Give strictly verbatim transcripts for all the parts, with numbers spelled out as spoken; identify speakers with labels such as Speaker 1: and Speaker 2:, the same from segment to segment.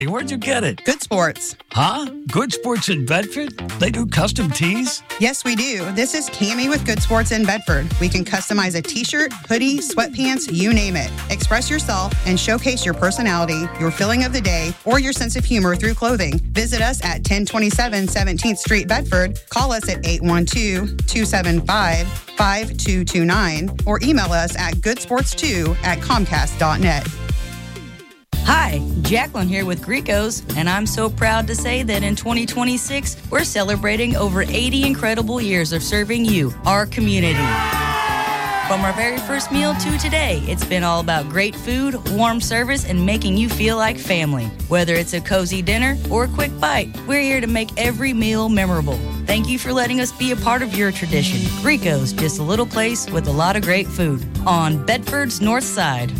Speaker 1: Hey, where'd you get it?
Speaker 2: Good Sports.
Speaker 1: Huh? Good Sports in Bedford? They do custom tees?
Speaker 2: Yes, we do. This is Cammie with Good Sports in Bedford. We can customize a t-shirt, hoodie, sweatpants, you name it. Express yourself and showcase your personality, your feeling of the day, or your sense of humor through clothing. Visit us at ten twenty-seven seventeenth Street, Bedford. Call us at eight one two, two seven five, five two two nine or email us at goodsports two at comcast dot net.
Speaker 3: Hi, Jacqueline here with Gricos, and I'm so proud to say that in twenty twenty-six, we're celebrating over eighty incredible years of serving you, our community. From our very first meal to today, it's been all about great food, warm service, and making you feel like family. Whether it's a cozy dinner or a quick bite, we're here to make every meal memorable. Thank you for letting us be a part of your tradition. Gricos, just a little place with a lot of great food on Bedford's North Side.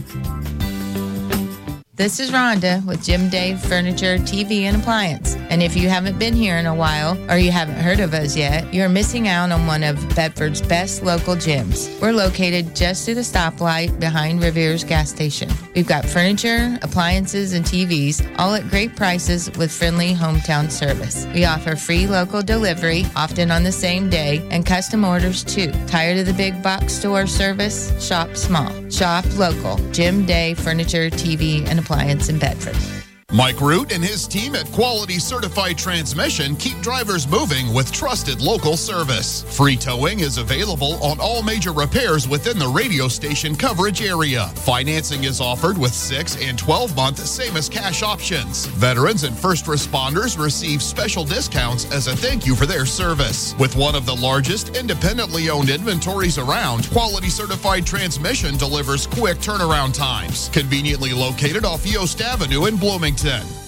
Speaker 4: This is Rhonda with Jim Dave Furniture, T V, and Appliance. And if you haven't been here in a while or you haven't heard of us yet, you're missing out on one of Bedford's best local gyms. We're located just through the stoplight behind Revere's gas station. We've got furniture, appliances, and T Vs, all at great prices with friendly hometown service. We offer free local delivery, often on the same day, and custom orders too. Tired of the big box store service? Shop small. Shop local. Jim Day Furniture, T V, and Appliance in Bedford.
Speaker 5: Mike Root and his team at Quality Certified Transmission keep drivers moving with trusted local service. Free towing is available on all major repairs within the radio station coverage area. Financing is offered with six and twelve month same as cash options. Veterans and first responders receive special discounts as a thank you for their service. With one of the largest independently owned inventories around, Quality Certified Transmission delivers quick turnaround times. Conveniently located off Yost Avenue in Bloomington.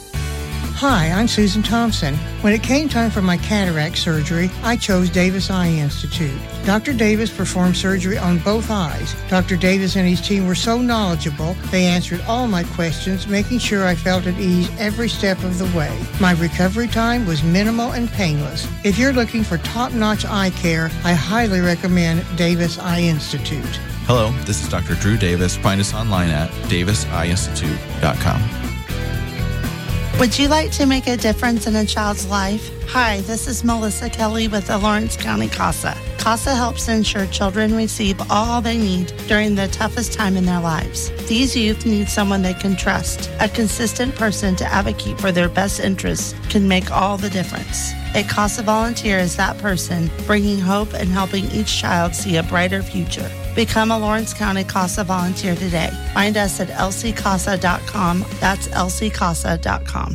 Speaker 6: Hi, I'm Susan Thompson. When it came time for my cataract surgery, I chose Davis Eye Institute. Doctor Davis performed surgery on both eyes. Doctor Davis and his team were so knowledgeable, they answered all my questions, making sure I felt at ease every step of the way. My recovery time was minimal and painless. If you're looking for top-notch eye care, I highly recommend Davis Eye Institute.
Speaker 7: Hello, this is Doctor Drew Davis. Find us online at davis eye institute dot com.
Speaker 8: Would you like to make a difference in a child's life? Hi, this is Melissa Kelly with the Lawrence County CASA. CASA helps ensure children receive all they need during the toughest time in their lives. These youth need someone they can trust. A consistent person to advocate for their best interests can make all the difference. A CASA volunteer is that person, bringing hope and helping each child see a brighter future. Become a Lawrence County CASA volunteer today. Find us at l c casa dot com. That's l c casa dot com.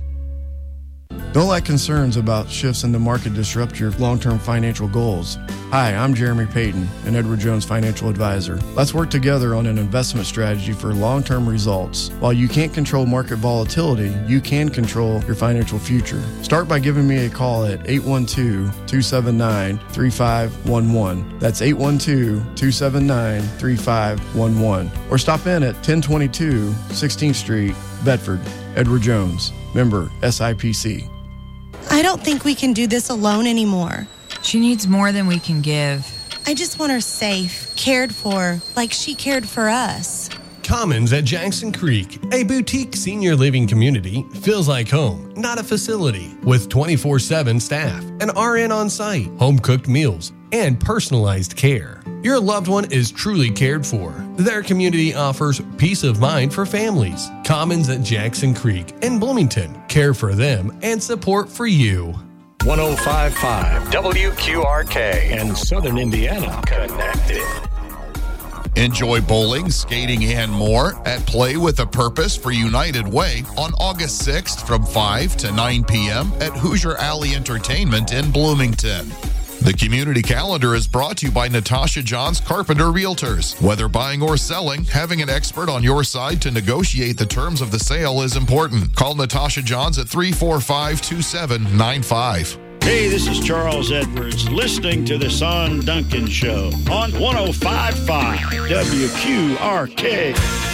Speaker 9: Don't let concerns about shifts in the market disrupt your long-term financial goals. Hi, I'm Jeremy Payton, an Edward Jones financial advisor. Let's work together on an investment strategy for long-term results. While you can't control market volatility, you can control your financial future. Start by giving me a call at eight one two, two seven nine, three five one one. That's eight one two, two seven nine, three five one one. Or stop in at ten twenty-two sixteenth Street, Bedford. Edward Jones, member S I P C.
Speaker 10: I don't think we can do this alone anymore.
Speaker 11: She needs more than we can give.
Speaker 10: I just want her safe, cared for, like she cared for us.
Speaker 12: Commons at Jackson Creek, a boutique senior living community, feels like home, not a facility, with twenty-four seven staff, an R N on site, home-cooked meals, and personalized care. Your loved one is truly cared for. Their community offers peace of mind for families. Commons at Jackson Creek in Bloomington. Care for them and support for you.
Speaker 13: one oh five point five W Q R K and Southern Indiana connected.
Speaker 5: Enjoy bowling, skating, and more at Play with a Purpose for United Way on August sixth from five to nine p.m. at Hoosier Alley Entertainment in Bloomington. The community calendar is brought to you by Natasha Johns Carpenter Realtors. Whether buying or selling, having an expert on your side to negotiate the terms of the sale is important. Call Natasha Johns at three four five, two seven nine five.
Speaker 14: Hey, this is Charles Edwards, listening to the Son Duncan Show on one oh five point five W Q R K.